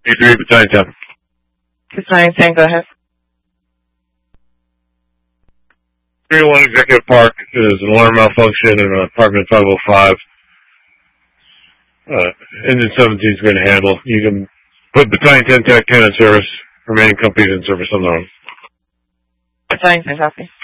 A3, Battalion 10. Battalion 10, go ahead. 301 Executive Park is an alarm malfunction in apartment 505. Engine 17 is going to handle. You can put Battalion 10 Tech 10 in service. Remaining companies in service on their own. Battalion 10, copy.